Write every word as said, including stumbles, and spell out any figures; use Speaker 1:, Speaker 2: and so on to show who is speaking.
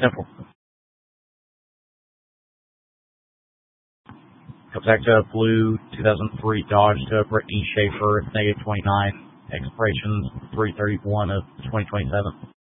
Speaker 1: Simple. Comes back to a blue two thousand three Dodge to Brittany Schaefer, negative twenty-nine, expiration three thirty-one of twenty twenty-seven.